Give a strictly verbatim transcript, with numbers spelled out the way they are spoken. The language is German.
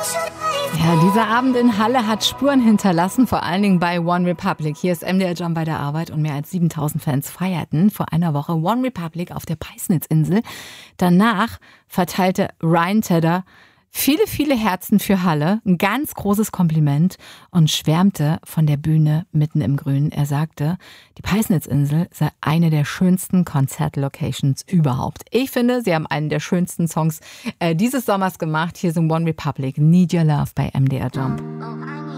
Ja, dieser Abend in Halle hat Spuren hinterlassen, vor allen Dingen bei One Republic. Hier ist M D R Jump bei der Arbeit und mehr als siebentausend Fans feierten vor einer Woche One Republic auf der Peisnitzinsel. Danach verteilte Ryan Tedder viele, viele Herzen für Halle, ein ganz großes Kompliment und schwärmte von der Bühne mitten im Grün. Er sagte, die Peisnitzinsel sei eine der schönsten Konzertlocations überhaupt. Ich finde, sie haben einen der schönsten Songs äh, dieses Sommers gemacht. Hier sind One Republic, Need Your Love bei M D R Jump.